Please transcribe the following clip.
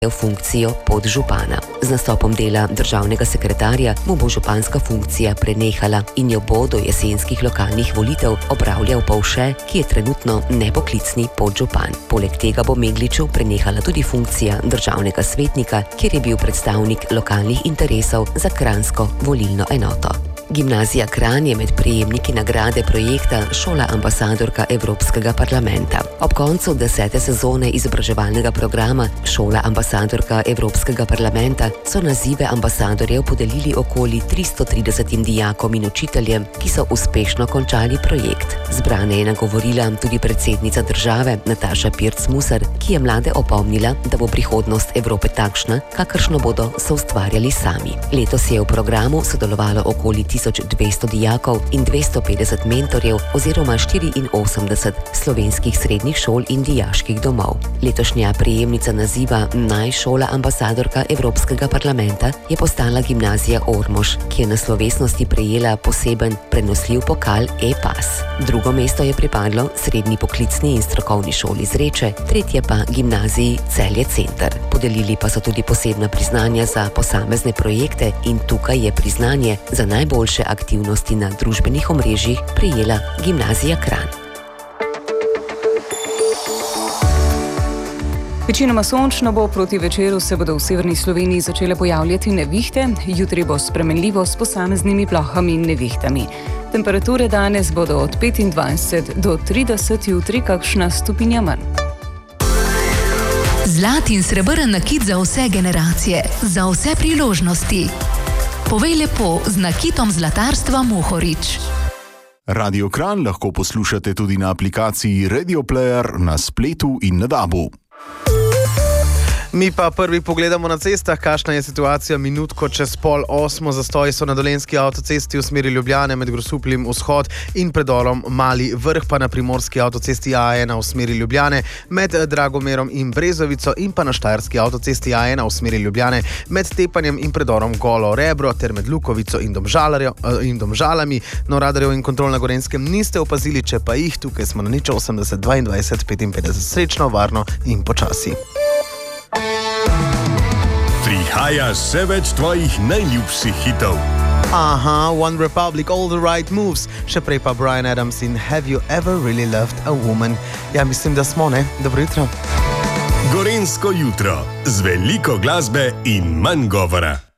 funkcijo podžupana. Z nastopom dela državnega sekretarja mu bo županska funkcija prenehala in jo bo do jesenskih lokalnih volitev opravljal Povše, ki je trenutno nepoklicni podžupan. Poleg tega bo Megliču prenehala tudi funkcija državnega svetnika, kjer je bil predstavnik lokalnih interesov za kranjsko volilno enoto. Gimnazija Kranj je med prejemniki nagrade projekta Šola ambasadorka Evropskega parlamenta. Ob koncu 10. sezone izobraževalnega programa Šola ambasadorka Evropskega parlamenta so nazive ambasadorjev podelili okoli 330 dijakom in učiteljem, ki so uspešno končali projekt. Zbrane je nagovorila tudi predsednica države Nataša Pirc Musar, ki je mlade opomnila, da bo prihodnost Evrope takšna, kakršno bodo soustvarjali sami. Letos je v programu sodelovalo okoli 1200 dijakov in 250 mentorjev oziroma 84 slovenskih srednjih šol in dijaških domov. Letošnja prejemnica naziva Najšola ambasadorka Evropskega parlamenta je postala gimnazija Ormož, ki je na slovesnosti prejela poseben prenosljiv pokal E-pas. Drugo mesto je pripadlo srednji poklicni in strokovni šoli Zreče, tretje pa gimnaziji Celje Center. Podelili pa so tudi posebna priznanja za posamezne projekte in tukaj je priznanje za najboljše aktivnosti na družbenih omrežjih prejela gimnazija Kranj. Večinoma sončno bo, proti večeru se bodo v severni Sloveniji začele pojavljati nevihte, jutri bo spremenljivo s posameznimi plohami in nevihtami. Temperature danes bodo od 25 do 30, jutri kakšna stopinja manj. Zlat in srebrn nakit za vse generacije, za vse priložnosti. Povej lepo z nakitom zlatarstva Mohorič. Radio Kranj lahko poslušate tudi na aplikaciji Radio Player, na spletu in na DAB-u. Mi pa prvi pogledamo na cestah, kakšna je situacija minutko čez 7:30. Zastoji so na Dolenjski avtocesti v smeri Ljubljane med Grosupljem vzhod in predorom Mali Vrh, pa na Primorski avtocesti A1 v smeri Ljubljane med Dragomerom in Brezovico in pa na Štajerski avtocesti A1 v smeri Ljubljane med Tepanjem in predorom Golo Rebro ter med Lukovico in Domžalami. No, radarjev in kontrol na Gorenjskem niste opazili, če pa jih, tukaj smo na 080 22 55. Srečno, varno in počasi. Prihaja še več tvojih najljubših hitov. Aha, One Republic, All the Right Moves, še prej pa Bryan Adams in Have You Ever Really Loved a Woman? Ja, mislim, da smo, ne? Dobro jutro. Gorenjsko jutro z veliko glasbe in manj govora.